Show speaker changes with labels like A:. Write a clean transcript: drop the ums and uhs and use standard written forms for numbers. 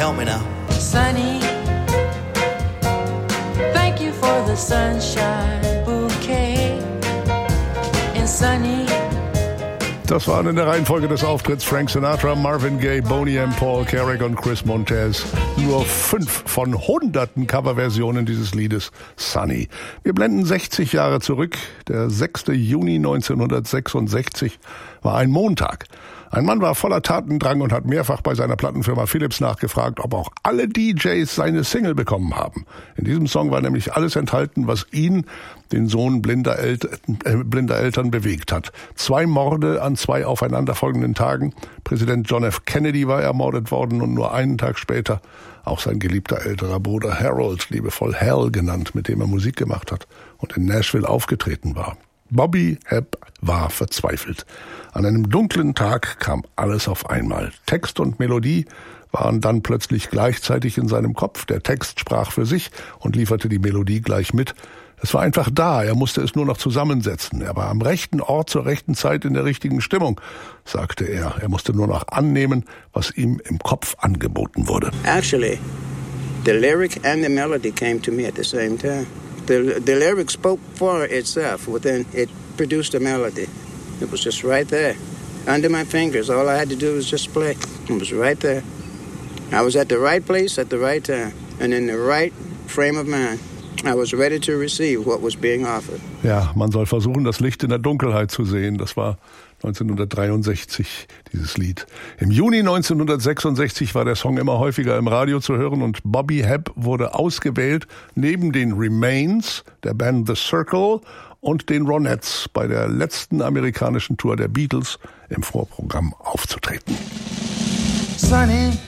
A: Help me now.
B: Sunny, thank you for the sunshine bouquet. And Sunny.
C: Das waren in der Reihenfolge des Auftritts Frank Sinatra, Marvin Gaye, Boney M. Paul, Carrick und Chris Montez. Nur 5 von hunderten Coverversionen dieses Liedes Sunny. Wir blenden 60 Jahre zurück. Der 6. Juni 1966 war ein Montag. Ein Mann war voller Tatendrang und hat mehrfach bei seiner Plattenfirma Philips nachgefragt, ob auch alle DJs seine Single bekommen haben. In diesem Song war nämlich alles enthalten, was ihn, den Sohn blinder Eltern, bewegt hat. 2 Morde an 2 aufeinanderfolgenden Tagen. Präsident John F. Kennedy war ermordet worden und nur einen Tag später auch sein geliebter älterer Bruder Harold, liebevoll Hal genannt, mit dem er Musik gemacht hat und in Nashville aufgetreten war. Bobby Hebb war verzweifelt. An einem dunklen Tag kam alles auf einmal. Text und Melodie waren dann plötzlich gleichzeitig in seinem Kopf. Der Text sprach für sich und lieferte die Melodie gleich mit. Es war einfach da, er musste es nur noch zusammensetzen. Er war am rechten Ort zur rechten Zeit in der richtigen Stimmung, sagte er. Er musste nur noch annehmen, was ihm im Kopf angeboten wurde.
D: Actually, the lyric and the melody came to me at the same time. The lyric spoke for itself. Within it produced a melody. It was just right there, under my fingers. All I had to do was just play. It was right there. I was at the right place at the right time, and in the right frame of mind. I was ready to receive what was being offered.
C: Ja, man soll versuchen, das Licht in der Dunkelheit zu sehen. Das war 1963, dieses Lied. Im Juni 1966 war der Song immer häufiger im Radio zu hören und Bobby Hebb wurde ausgewählt, neben den Remains, der Band The Circle und den Ronettes bei der letzten amerikanischen Tour der Beatles im Vorprogramm aufzutreten.
B: Sunny,